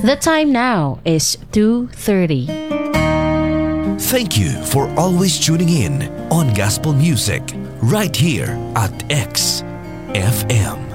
The time now is 2:30. Thank you for always tuning in on Gospel Music right here at X FM.